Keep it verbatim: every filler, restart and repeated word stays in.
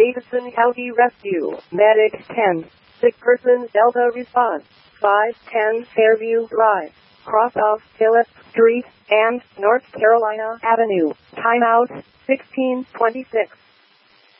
Davidson County Rescue, Medic ten. Sick person Delta response, five ten Fairview Drive, cross of Phillips Street and North Carolina Avenue. Timeout, sixteen twenty-six.